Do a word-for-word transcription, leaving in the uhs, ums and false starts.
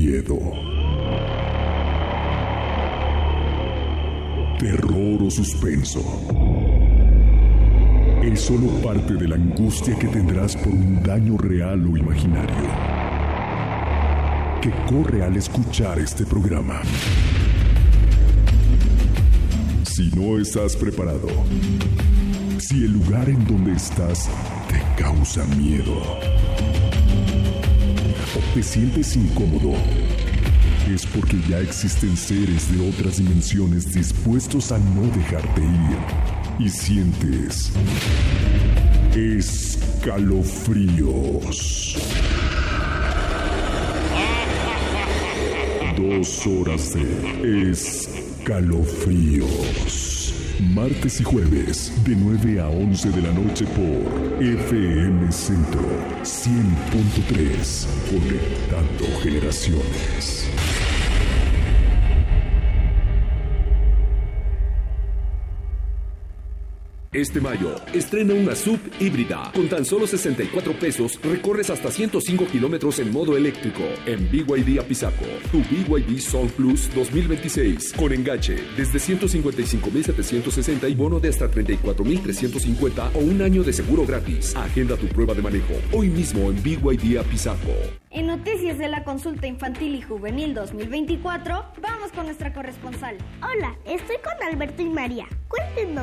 miedo, terror o suspenso, es solo parte de la angustia que tendrás por un daño real o imaginario que corre al escuchar este programa. Si no estás preparado, si el lugar en donde estás te causa miedo o te sientes incómodo, es porque ya existen seres de otras dimensiones dispuestos a no dejarte ir y sientes escalofríos. Dos horas de escalofríos. Martes y jueves, de nueve a once de la noche por F M Centro cien punto tres. Conectando generaciones. Este mayo, estrena una S U V híbrida. Con tan solo sesenta y cuatro pesos, recorres hasta ciento cinco kilómetros en modo eléctrico. En B Y D Apizaco, tu B Y D Soul Plus dos mil veintiséis. Con enganche, desde ciento cincuenta y cinco mil setecientos sesenta y bono de hasta treinta y cuatro mil trescientos cincuenta o un año de seguro gratis. Agenda tu prueba de manejo hoy mismo en B Y D Apizaco. En noticias de la consulta infantil y juvenil dos mil veinticuatro, vamos con nuestra corresponsal. Hola, estoy con Alberto y María. Cuéntenos,